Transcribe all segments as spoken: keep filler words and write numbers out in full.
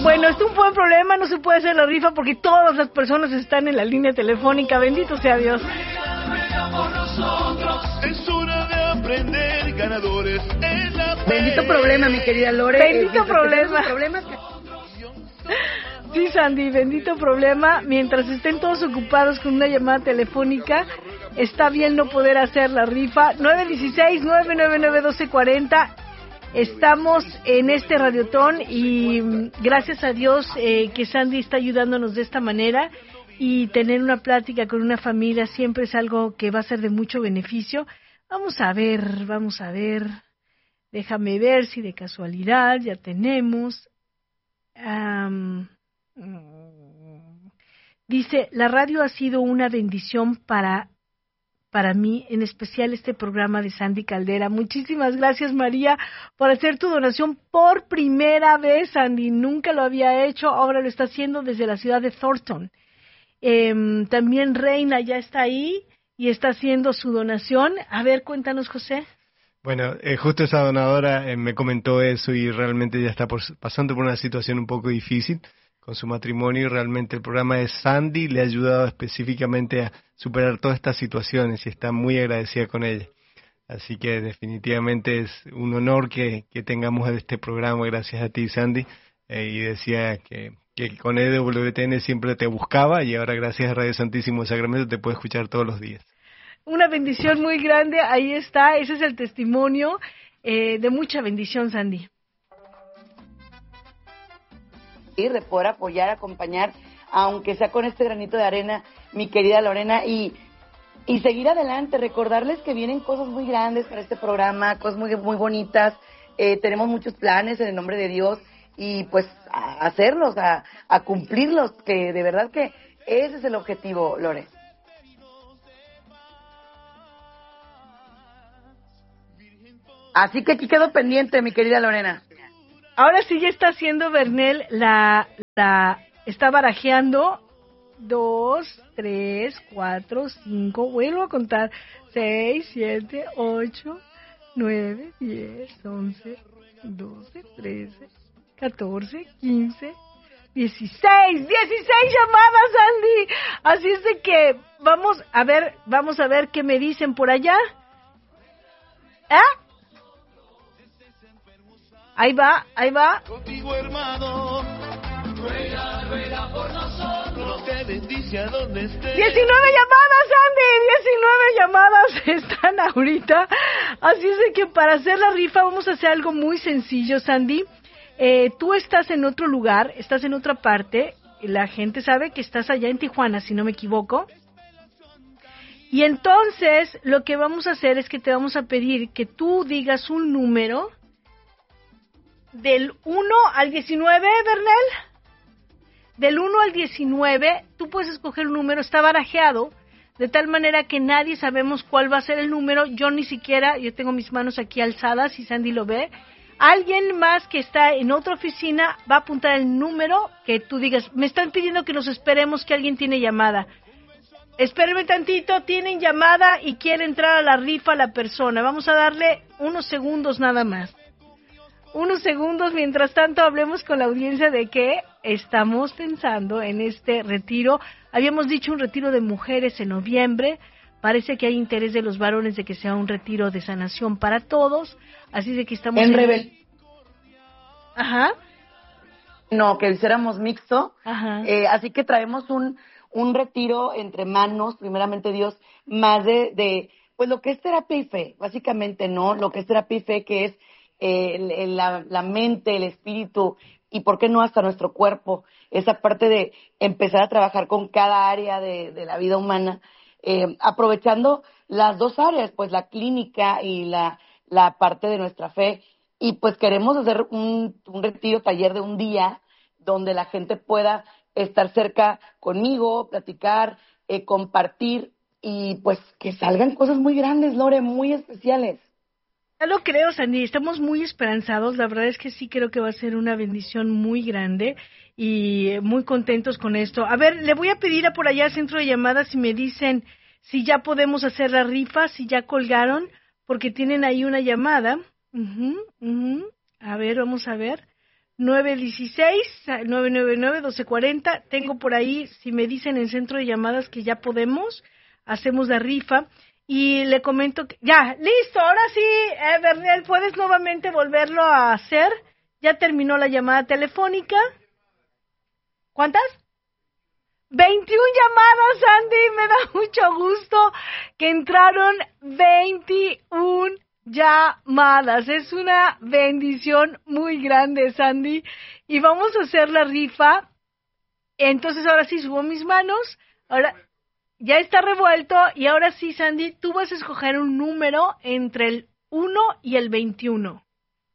Bueno, es un buen problema, no se puede hacer la rifa porque todas las personas están en la línea telefónica, bendito sea Dios. Es hora de aprender ganadores en la fe. Bendito problema, mi querida Lore. Bendito eh, problema. Problemas que... Sí, Sandy, bendito problema. Mientras estén todos ocupados con una llamada telefónica, está bien no poder hacer la rifa. nueve uno seis, nueve nueve nueve, uno dos cuatro cero. Estamos en este radiotón y gracias a Dios eh, que Sandy está ayudándonos de esta manera, y tener una plática con una familia siempre es algo que va a ser de mucho beneficio. Vamos a ver, vamos a ver. Déjame ver si de casualidad ya tenemos. Um, dice, la radio ha sido una bendición para para mí, en especial este programa de Sandy Caldera. Muchísimas gracias, María, por hacer tu donación por primera vez, Sandy. Nunca lo había hecho, ahora lo está haciendo desde la ciudad de Thornton. Eh, también Reina ya está ahí y está haciendo su donación. A ver, cuéntanos, José. Bueno, eh, justo esa donadora eh, me comentó eso y realmente ya está por, pasando por una situación un poco difícil con su matrimonio, y realmente el programa de Sandy le ha ayudado específicamente a superar todas estas situaciones y está muy agradecida con ella. Así que definitivamente es un honor que, que tengamos este programa gracias a ti, Sandy, eh, y decía que, que con E W T N siempre te buscaba y ahora gracias a Radio Santísimo Sacramento te puede escuchar todos los días. Una bendición muy grande, ahí está, ese es el testimonio eh, de mucha bendición, Sandy. de poder apoyar, acompañar, aunque sea con este granito de arena, mi querida Lorena, y, y seguir adelante, recordarles que vienen cosas muy grandes para este programa, cosas muy, muy bonitas, eh, tenemos muchos planes en el nombre de Dios, y pues a hacerlos, a, a cumplirlos, que de verdad que ese es el objetivo, Lore. Así que aquí quedo pendiente, mi querida Lorena. Ahora sí ya está haciendo Bernel la, la, está barajeando, dos, tres, cuatro, cinco, vuelvo a contar, seis, siete, ocho, nueve, diez, once, doce, trece, catorce, quince, dieciséis, dieciséis llamadas, Andy. Así es de que vamos a ver, vamos a ver qué me dicen por allá. ¿Ah? Ahí va, ahí va. Contigo, hermano, ruega, ruega por nosotros, te bendice a donde estés. diecinueve llamadas, Andy, diecinueve llamadas están ahorita. Así es de que para hacer la rifa vamos a hacer algo muy sencillo, Sandy. Eh, tú estás en otro lugar, estás en otra parte, la gente sabe que estás allá en Tijuana, si no me equivoco. Y entonces lo que vamos a hacer es que te vamos a pedir que tú digas un número del uno al diecinueve, Bernel. Del uno al diecinueve, tú puedes escoger un número, está barajeado, de tal manera que nadie sabemos cuál va a ser el número. Yo ni siquiera, yo tengo mis manos aquí alzadas y Sandy lo ve. Alguien más que está en otra oficina va a apuntar el número que tú digas. Me están pidiendo que nos esperemos, que alguien tiene llamada. Espérenme tantito, tienen llamada y quiere entrar a la rifa la persona. Vamos a darle unos segundos nada más. Unos segundos, mientras tanto hablemos con la audiencia de que estamos pensando en este retiro. Habíamos dicho un retiro de mujeres en noviembre. Parece que hay interés de los varones de que sea un retiro de sanación para todos. Así de que estamos... En, en... Rebel. Ajá. No, que hiciéramos mixto. Ajá. Eh, así que traemos un, un retiro entre manos, primeramente Dios, más de, de, pues lo que es terapia y fe, básicamente, ¿no? Lo que es terapia y fe, que es eh, el, el, la, la mente, el espíritu, y por qué no hasta nuestro cuerpo. Esa parte de empezar a trabajar con cada área de, de la vida humana, eh, aprovechando las dos áreas, pues la clínica y la, la parte de nuestra fe. Y pues queremos hacer un, un retiro, taller de un día, donde la gente pueda estar cerca conmigo, platicar, eh, compartir, y pues que salgan cosas muy grandes, Lore, muy especiales. Ya lo creo, Sandy, estamos muy esperanzados, la verdad es que sí creo que va a ser una bendición muy grande y muy contentos con esto. A ver, le voy a pedir a por allá al centro de llamadas si me dicen si ya podemos hacer la rifa, si ya colgaron, porque tienen ahí una llamada. Uh-huh, uh-huh. A ver, vamos a ver. nueve uno seis, nueve nueve nueve, uno dos cuatro cero. Tengo por ahí, si me dicen en centro de llamadas que ya podemos, hacemos la rifa. Y le comento que... Ya, listo, ahora sí, eh, Bernel, ¿puedes nuevamente volverlo a hacer? Ya terminó la llamada telefónica. ¿Cuántas? veintiuna llamadas, Sandy, me da mucho gusto que entraron veintiuna llamadas. Es una bendición muy grande, Sandy. Y vamos a hacer la rifa. Entonces, ahora sí, subo mis manos. Ahora... Ya está revuelto y ahora sí, Sandy, tú vas a escoger un número entre el uno y el veintiuno.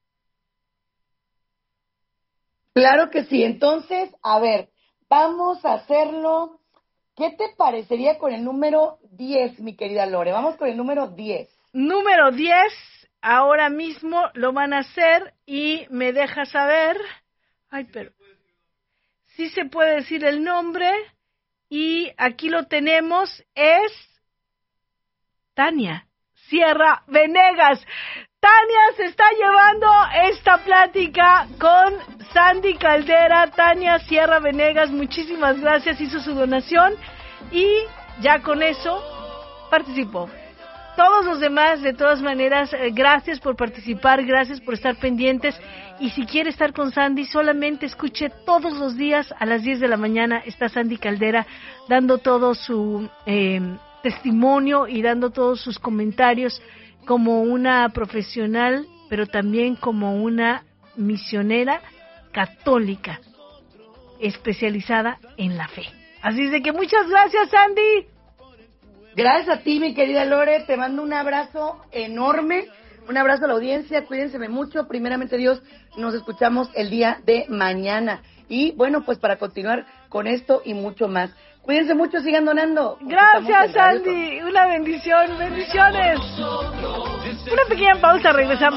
Claro que sí. Entonces, a ver, vamos a hacerlo. ¿Qué te parecería con el número diez, mi querida Lore? Vamos con el número diez. Número diez, ahora mismo lo van a hacer y me deja saber. Ay, pero... Sí se puede decir el nombre... Y aquí lo tenemos, es Tania Sierra Venegas. Tania se está llevando esta plática con Sandy Caldera. Tania Sierra Venegas, muchísimas gracias, hizo su donación y ya con eso participó. Todos los demás, de todas maneras, eh, gracias por participar, gracias por estar pendientes. Y si quiere estar con Sandy, solamente escuche todos los días a las diez de la mañana. Está Sandy Caldera dando todo su eh, testimonio y dando todos sus comentarios como una profesional, pero también como una misionera católica especializada en la fe. Así es de que muchas gracias, Sandy. Gracias a ti, mi querida Lore, te mando un abrazo enorme, un abrazo a la audiencia, cuídense mucho, primeramente Dios, nos escuchamos el día de mañana. Y bueno, pues para continuar con esto y mucho más, cuídense mucho, sigan donando. Gracias, Sandy, una bendición, bendiciones. Una pequeña pausa, regresamos.